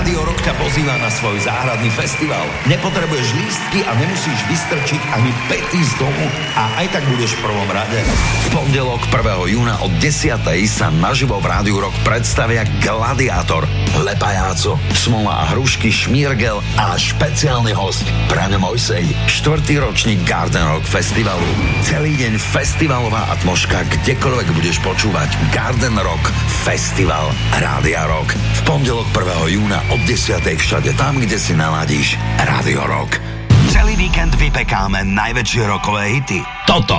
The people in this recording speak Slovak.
Rádio Rock ťa pozýva na svoj záhradný festival. Nepotrebuješ lístky a nemusíš vystrčiť ani pety z domu a aj tak budeš v prvom rade. V pondelok 1. júna od 10. sa naživo v Rádiu Rock predstavia Gladiátor, Lepajúco, Smola a hrušky, Šmírgel a špeciálny host Braňo Mojsej. 4. ročník Garden Rock Festivalu. Celý deň festivalová atmosféra, kdekoľvek budeš počúvať Garden Rock Festival Rádia Rock. V pondelok 1. júna od 10. všade tam, kde si naladíš Rádio Rock. Celý víkend vypekáme najväčšie rockové hity. Toto